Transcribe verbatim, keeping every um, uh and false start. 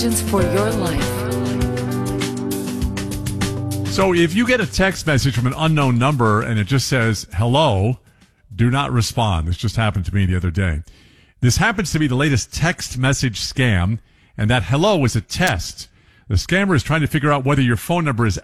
intelligence for your life. So if you get a text message from an unknown number and it just says, hello, do not respond. This just happened to me the other day. This happens to be the latest text message scam, and that hello is a test. The scammer is trying to figure out whether your phone number is